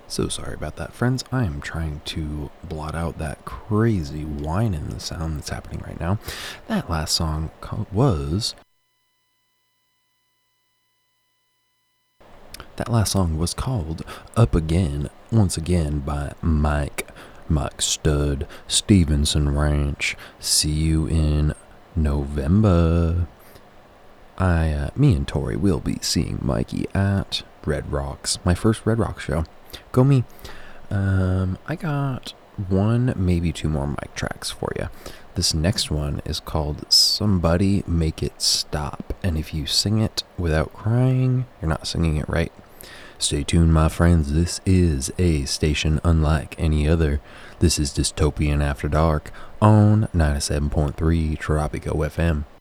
So sorry about that, friends. I am trying to blot out that crazy whine in the sound that's happening right now. That last song was called Up Again, once again by Mike Stud, Stevenson Ranch. See you in November. Me and Tori will be seeing Mikey at Red Rocks, my first Red Rocks show. Go me. I got one, maybe two more mic tracks for you. This next one is called Somebody Make It Stop, and if you sing it without crying, you're not singing it right. Stay tuned, my friends. This is a station unlike any other. This is Dystopian After Dark on 97.3 Tropico FM.